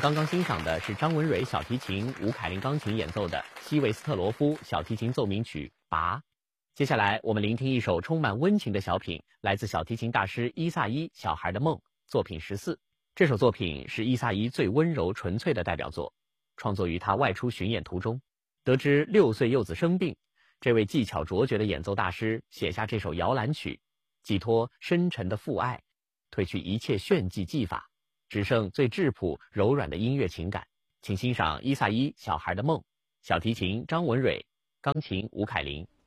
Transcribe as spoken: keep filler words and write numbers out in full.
刚刚欣赏的是张文蕊小提琴、吴凯琳钢琴演奏的西维斯特罗夫小提琴奏鸣曲《拔》。接下来，我们聆听一首充满温情的小品，来自小提琴大师伊萨伊《小孩的梦》作品十四。这首作品是伊萨伊最温柔纯粹的代表作，创作于他外出巡演途中。得知六岁幼子生病，这位技巧卓绝的演奏大师写下这首摇篮曲，寄托深沉的父爱，褪去一切炫技技法，只剩最质朴柔软的音乐情感。请欣赏伊萨伊《小孩的梦》，小提琴张文蕊，钢琴吴凯琳。